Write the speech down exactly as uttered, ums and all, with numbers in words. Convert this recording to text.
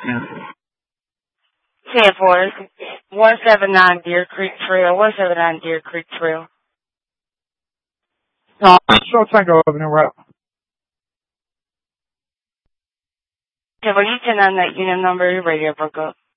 ten four, one seven nine Deer Creek Trail, one seven nine Deer Creek Trail. No, Show Tango Avenue, right? Okay, well, you turn on that unit number, your radio broke up.